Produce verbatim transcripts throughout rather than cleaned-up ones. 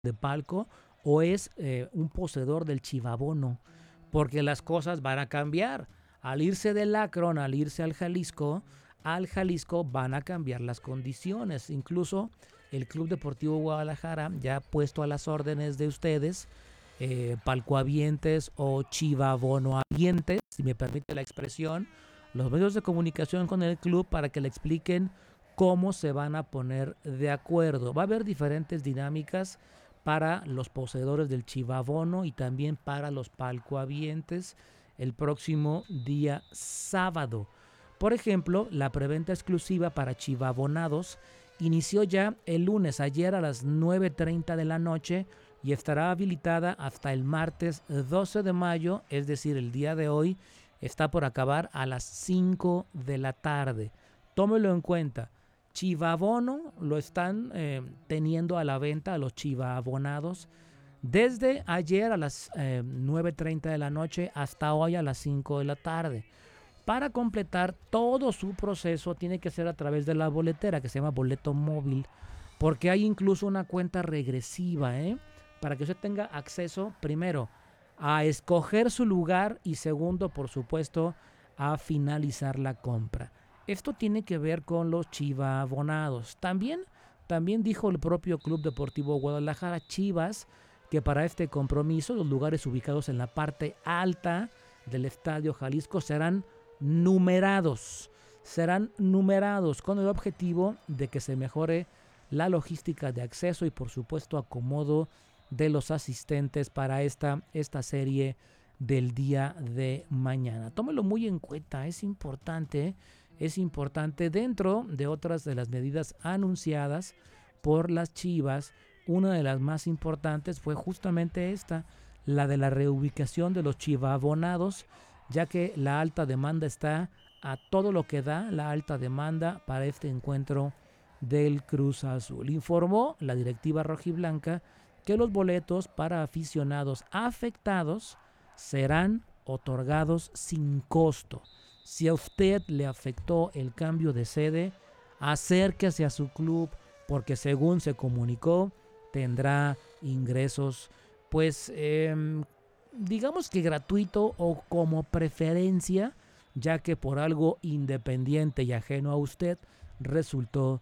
de palco o es eh, un poseedor del chivabono, porque las cosas van a cambiar. Al irse del Akron, al irse al Jalisco, al Jalisco van a cambiar las condiciones. Incluso el Club Deportivo Guadalajara ya ha puesto a las órdenes de ustedes, eh, palcoavientes o chivabonoavientes, si me permite la expresión, los medios de comunicación con el club para que le expliquen cómo se van a poner de acuerdo. Va a haber diferentes dinámicas para los poseedores del chivabono y también para los palcoavientes el próximo día sábado. Por ejemplo, la preventa exclusiva para chivabonados inició ya el lunes, ayer a las nueve treinta de la noche y estará habilitada hasta el martes doce de mayo, es decir, el día de hoy está por acabar a las cinco de la tarde. Tómelo en cuenta. Chivabono lo están eh, teniendo a la venta a los chivabonados desde ayer a las eh, nueve treinta de la noche hasta hoy a las cinco de la tarde. Para completar todo su proceso tiene que ser a través de la boletera que se llama boleto móvil, porque hay incluso una cuenta regresiva, ¿eh? Para que usted tenga acceso primero a escoger su lugar y segundo, por supuesto, a finalizar la compra. Esto tiene que ver con los chivabonados. También, también dijo el propio Club Deportivo Guadalajara, Chivas, que para este compromiso los lugares ubicados en la parte alta del Estadio Jalisco serán numerados. Serán numerados con el objetivo de que se mejore la logística de acceso y por supuesto acomodo de los asistentes para esta, esta serie del día de mañana. Tómelo muy en cuenta, es importante, es importante dentro de otras de las medidas anunciadas por las Chivas. Una de las más importantes fue justamente esta, la de la reubicación de los chivabonados, ya que la alta demanda está a todo lo que da, la alta demanda para este encuentro del Cruz Azul. Informó la directiva rojiblanca que los boletos para aficionados afectados serán otorgados sin costo. Si a usted le afectó el cambio de sede, acérquese a su club porque según se comunicó tendrá ingresos pues eh, digamos que gratuito o como preferencia, ya que por algo independiente y ajeno a usted resultó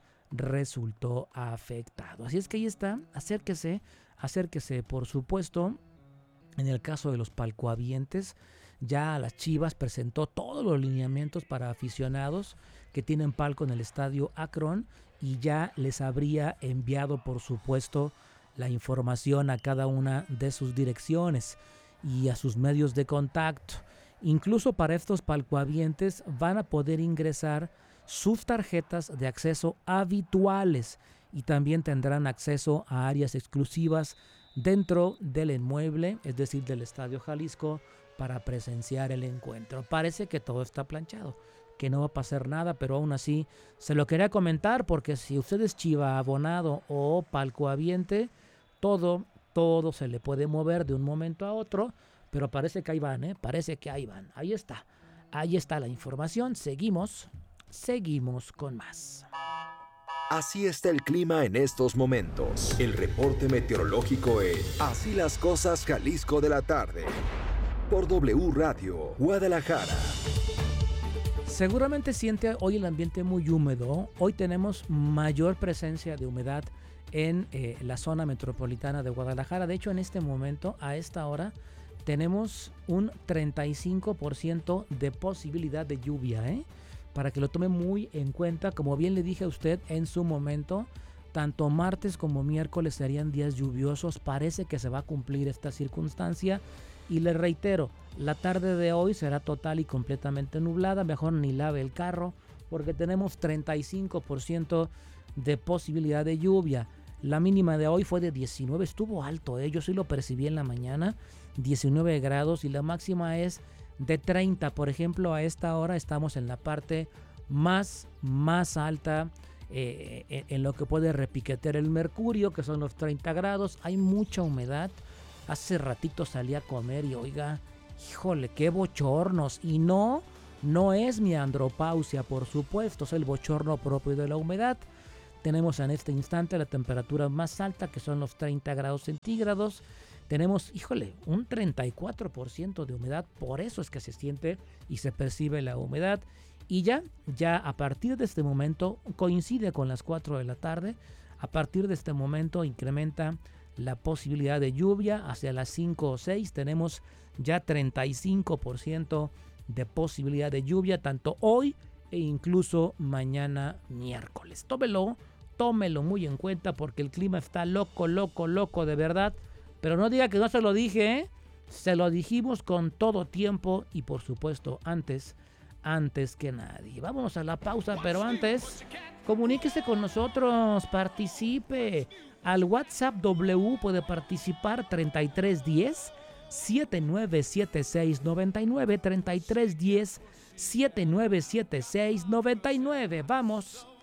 resultó afectado. Así es que ahí está, acérquese, acérquese, por supuesto. En el caso de los palcoavientes, ya las Chivas presentó todos los lineamientos para aficionados que tienen palco en el estadio Akron y ya les habría enviado, por supuesto, la información a cada una de sus direcciones y a sus medios de contacto. Incluso para estos palcoavientes van a poder ingresar sus tarjetas de acceso habituales y también tendrán acceso a áreas exclusivas dentro del inmueble, es decir, del Estadio Jalisco, para presenciar el encuentro. Parece que todo está planchado, que no va a pasar nada, pero aún así se lo quería comentar porque si usted es chiva abonado o palcoaviente, todo, todo se le puede mover de un momento a otro, pero parece que ahí van, ¿eh? Parece que ahí van. Ahí está, ahí está la información. Seguimos, seguimos con más. Así está el clima en estos momentos. El reporte meteorológico en Así las cosas Jalisco de la tarde. Por W Radio, Guadalajara. Seguramente siente hoy el ambiente muy húmedo. Hoy tenemos mayor presencia de humedad en eh, la zona metropolitana de Guadalajara. De hecho, en este momento, a esta hora, tenemos un treinta y cinco por ciento de posibilidad de lluvia, ¿eh? Para que lo tome muy en cuenta. Como bien le dije a usted en su momento, tanto martes como miércoles serían días lluviosos. Parece que se va a cumplir esta circunstancia. Y le reitero, la tarde de hoy será total y completamente nublada. Mejor ni lave el carro porque tenemos treinta y cinco por ciento de posibilidad de lluvia. La mínima de hoy fue de diecinueve, estuvo alto, ¿eh? Yo sí lo percibí en la mañana, diecinueve grados, y la máxima es de treinta. Por ejemplo, a esta hora estamos en la parte más, más alta eh, en, en lo que puede repiquetear el mercurio, que son los treinta grados. Hay mucha humedad. Hace ratito salí a comer y oiga, híjole, qué bochornos. Y no, no es mi andropausia, por supuesto, es el bochorno propio de la humedad. Tenemos en este instante la temperatura más alta, que son los treinta grados centígrados. Tenemos, híjole, un treinta y cuatro por ciento de humedad, por eso es que se siente y se percibe la humedad. Y ya, ya a partir de este momento, coincide con las cuatro de la tarde, a partir de este momento incrementa la posibilidad de lluvia. Hacia las cinco o seis tenemos ya treinta y cinco por ciento de posibilidad de lluvia, tanto hoy e incluso mañana miércoles. Tómelo, tómelo muy en cuenta porque el clima está loco, loco, loco de verdad. Pero no diga que no se lo dije, ¿eh? Se lo dijimos con todo tiempo y por supuesto antes, antes que nadie. Vámonos a la pausa, pero antes, comuníquese con nosotros, participe. Al WhatsApp W puede participar treinta y tres diez, setenta y nueve setenta y seis noventa y nueve, treinta y tres diez, setenta y nueve setenta y seis noventa y nueve. Vamos.